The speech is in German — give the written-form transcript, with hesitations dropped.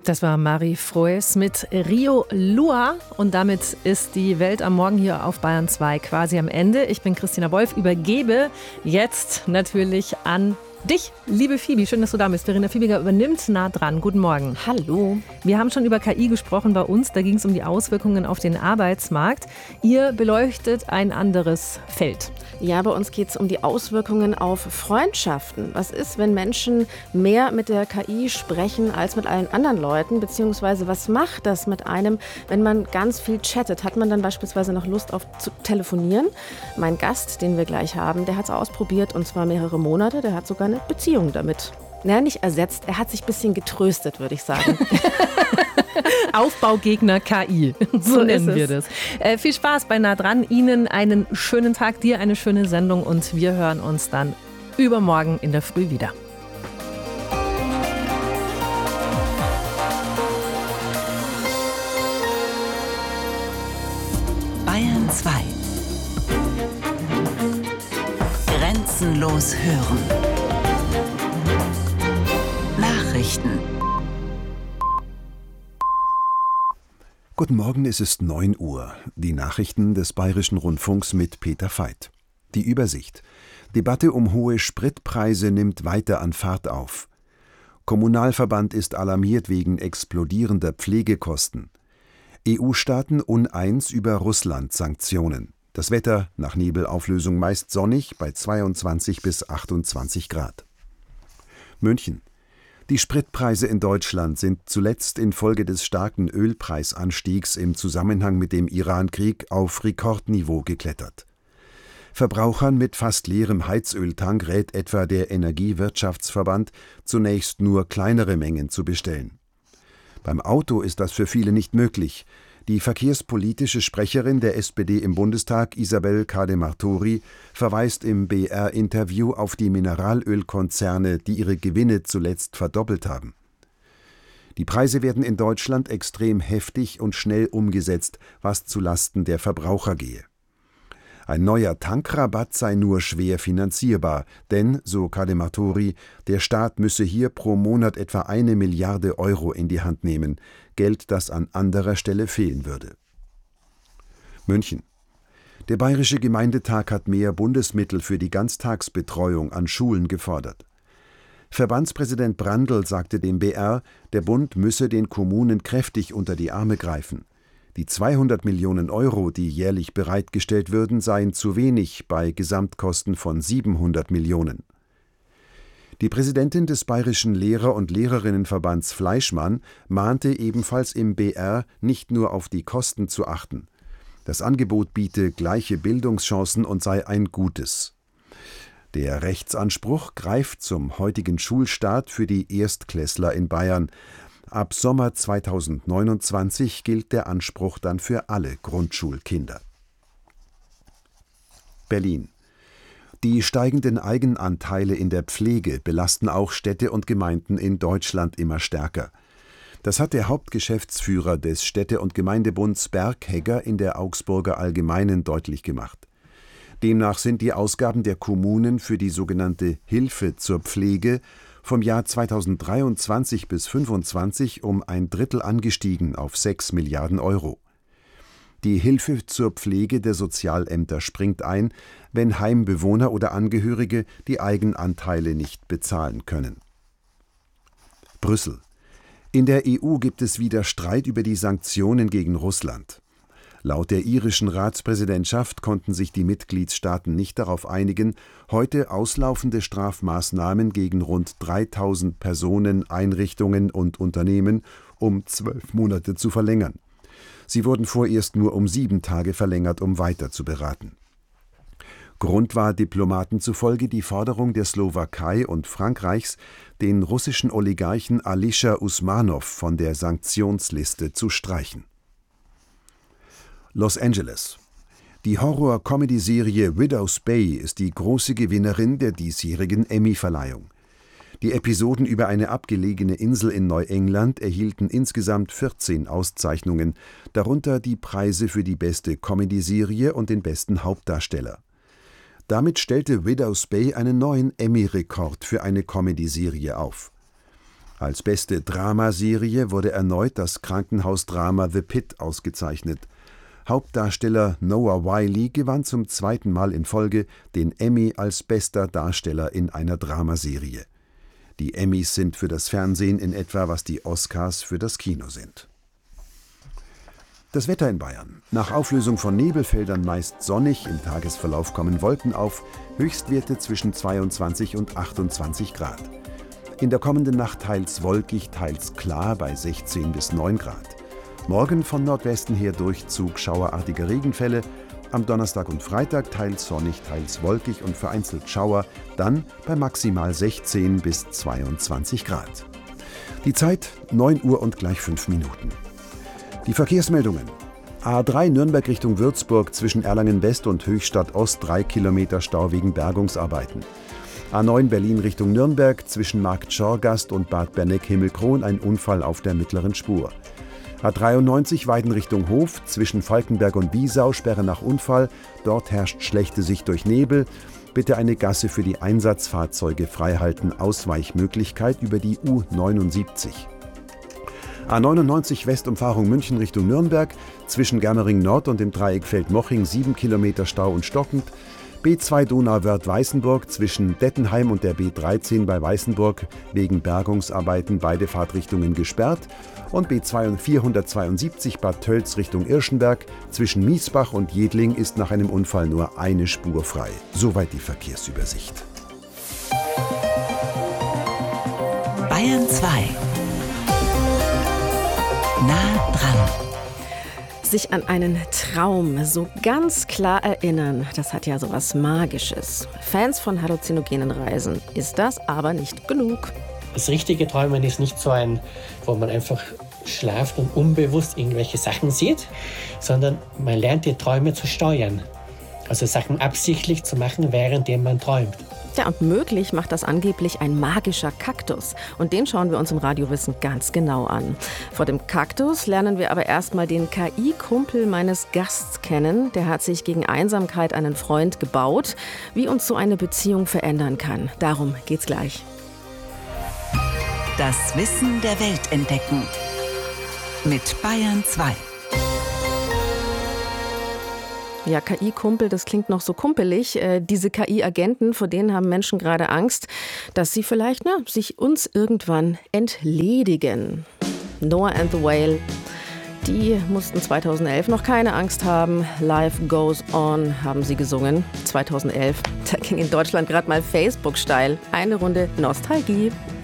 Das war Marie Froes mit Rio Lua und damit ist die Welt am Morgen hier auf Bayern 2 quasi am Ende. Ich bin Christina Wolf, übergebe jetzt natürlich an dich, liebe Phoebe. Schön, dass du da bist. Verena Fiebiger übernimmt nah dran. Guten Morgen. Hallo. Wir haben schon über KI gesprochen bei uns. Da ging es um die Auswirkungen auf den Arbeitsmarkt. Ihr beleuchtet ein anderes Feld. Ja, bei uns geht es um die Auswirkungen auf Freundschaften. Was ist, wenn Menschen mehr mit der KI sprechen als mit allen anderen Leuten? Beziehungsweise was macht das mit einem, wenn man ganz viel chattet? Hat man dann beispielsweise noch Lust auf zu telefonieren? Mein Gast, den wir gleich haben, der hat es ausprobiert und zwar mehrere Monate. Der hat sogar eine Beziehung damit. Naja, nicht ersetzt. Er hat sich ein bisschen getröstet, würde ich sagen. Aufbaugegner KI, so nennen wir das. Viel Spaß bei Nah dran. Ihnen einen schönen Tag, dir eine schöne Sendung und wir hören uns dann übermorgen in der Früh wieder. Bayern 2. Grenzenlos hören. Nachrichten. Guten Morgen, es ist 9 Uhr. Die Nachrichten des Bayerischen Rundfunks mit Peter Veit. Die Übersicht. Debatte um hohe Spritpreise nimmt weiter an Fahrt auf. Kommunalverband ist alarmiert wegen explodierender Pflegekosten. EU-Staaten uneins über Russland-Sanktionen. Das Wetter nach Nebelauflösung meist sonnig bei 22 bis 28 Grad. München. Die Spritpreise in Deutschland sind zuletzt infolge des starken Ölpreisanstiegs im Zusammenhang mit dem Iran-Krieg auf Rekordniveau geklettert. Verbrauchern mit fast leerem Heizöltank rät etwa der Energiewirtschaftsverband, zunächst nur kleinere Mengen zu bestellen. Beim Auto ist das für viele nicht möglich. Die verkehrspolitische Sprecherin der SPD im Bundestag, Isabel Cade-Martori, verweist im BR-Interview auf die Mineralölkonzerne, die ihre Gewinne zuletzt verdoppelt haben. Die Preise werden in Deutschland extrem heftig und schnell umgesetzt, was zulasten der Verbraucher gehe. Ein neuer Tankrabatt sei nur schwer finanzierbar, denn, so Cade-Martori, der Staat müsse hier pro Monat etwa 1 Milliarde Euro in die Hand nehmen, Geld, das an anderer Stelle fehlen würde. München. Der Bayerische Gemeindetag hat mehr Bundesmittel für die Ganztagsbetreuung an Schulen gefordert. Verbandspräsident Brandl sagte dem BR, der Bund müsse den Kommunen kräftig unter die Arme greifen. Die 200 Millionen Euro, die jährlich bereitgestellt würden, seien zu wenig bei Gesamtkosten von 700 Millionen. Die Präsidentin des Bayerischen Lehrer- und Lehrerinnenverbands Fleischmann mahnte ebenfalls im BR, nicht nur auf die Kosten zu achten. Das Angebot biete gleiche Bildungschancen und sei ein gutes. Der Rechtsanspruch greift zum heutigen Schulstart für die Erstklässler in Bayern. Ab Sommer 2029 gilt der Anspruch dann für alle Grundschulkinder. Berlin. Die steigenden Eigenanteile in der Pflege belasten auch Städte und Gemeinden in Deutschland immer stärker. Das hat der Hauptgeschäftsführer des Städte- und Gemeindebunds Berghegger in der Augsburger Allgemeinen deutlich gemacht. Demnach sind die Ausgaben der Kommunen für die sogenannte Hilfe zur Pflege vom Jahr 2023 bis 2025 um 1/3 angestiegen auf 6 Milliarden Euro. Die Hilfe zur Pflege der Sozialämter springt ein, wenn Heimbewohner oder Angehörige die Eigenanteile nicht bezahlen können. Brüssel. In der EU gibt es wieder Streit über die Sanktionen gegen Russland. Laut der irischen Ratspräsidentschaft konnten sich die Mitgliedstaaten nicht darauf einigen, heute auslaufende Strafmaßnahmen gegen rund 3000 Personen, Einrichtungen und Unternehmen um 12 Monate zu verlängern. Sie wurden vorerst nur um 7 Tage verlängert, um weiter zu beraten. Grund war Diplomaten zufolge die Forderung der Slowakei und Frankreichs, den russischen Oligarchen Alisher Usmanov von der Sanktionsliste zu streichen. Los Angeles. Die Horror-Comedy-Serie Widow's Bay ist die große Gewinnerin der diesjährigen Emmy-Verleihung. Die Episoden über eine abgelegene Insel in Neuengland erhielten insgesamt 14 Auszeichnungen, darunter die Preise für die beste Comedy-Serie und den besten Hauptdarsteller. Damit stellte Widow's Bay einen neuen Emmy-Rekord für eine Comedy-Serie auf. Als beste Dramaserie wurde erneut das Krankenhausdrama The Pit ausgezeichnet. Hauptdarsteller Noah Wyle gewann zum zweiten Mal in Folge den Emmy als bester Darsteller in einer Dramaserie. Die Emmys sind für das Fernsehen in etwa, was die Oscars für das Kino sind. Das Wetter in Bayern. Nach Auflösung von Nebelfeldern meist sonnig, im Tagesverlauf kommen Wolken auf, Höchstwerte zwischen 22 und 28 Grad. In der kommenden Nacht teils wolkig, teils klar bei 16 bis 9 Grad. Morgen von Nordwesten her Durchzug schauerartiger Regenfälle. Am Donnerstag und Freitag teils sonnig, teils wolkig und vereinzelt Schauer, dann bei maximal 16 bis 22 Grad. Die Zeit 9 Uhr und gleich 5 Minuten. Die Verkehrsmeldungen. A3 Nürnberg Richtung Würzburg zwischen Erlangen West und Höchstadt Ost 3 Kilometer Stau wegen Bergungsarbeiten. A9 Berlin Richtung Nürnberg zwischen Markt Schorgast und Bad Berneck-Himmelkron ein Unfall auf der mittleren Spur. A93 Weiden Richtung Hof zwischen Falkenberg und Wiesau Sperre nach Unfall. Dort herrscht schlechte Sicht durch Nebel. Bitte eine Gasse für die Einsatzfahrzeuge freihalten. Ausweichmöglichkeit über die U79. A99 Westumfahrung München Richtung Nürnberg zwischen Germering Nord und dem Dreieck Feldmoching 7 Kilometer Stau und stockend. B2 Donauwörth-Weißenburg zwischen Dettenheim und der B13 bei Weißenburg wegen Bergungsarbeiten beide Fahrtrichtungen gesperrt. Und B2 472 Bad Tölz Richtung Irschenberg zwischen Miesbach und Jedling ist nach einem Unfall nur eine Spur frei. Soweit die Verkehrsübersicht. Bayern 2. Nah dran. Sich an einen Traum so ganz klar erinnern, das hat ja sowas Magisches. Fans von halluzinogenen Reisen ist das aber nicht genug. Das richtige Träumen ist nicht so ein, wo man einfach schlaft und unbewusst irgendwelche Sachen sieht, sondern man lernt die Träume zu steuern. Also Sachen absichtlich zu machen, währenddem man träumt. Ja, und möglich macht das angeblich ein magischer Kaktus. Und den schauen wir uns im Radiowissen ganz genau an. Vor dem Kaktus lernen wir aber erstmal den KI-Kumpel meines Gasts kennen. Der hat sich gegen Einsamkeit einen Freund gebaut. Wie uns so eine Beziehung verändern kann. Darum geht's gleich. Das Wissen der Welt entdecken. Mit Bayern 2. Ja, KI-Kumpel, das klingt noch so kumpelig. Diese KI-Agenten, vor denen haben Menschen gerade Angst, dass sie vielleicht sich uns irgendwann entledigen. Noah and the Whale, die mussten 2011 noch keine Angst haben. Life Goes On haben sie gesungen. 2011, da ging in Deutschland gerade mal Facebook steil. Eine Runde Nostalgie.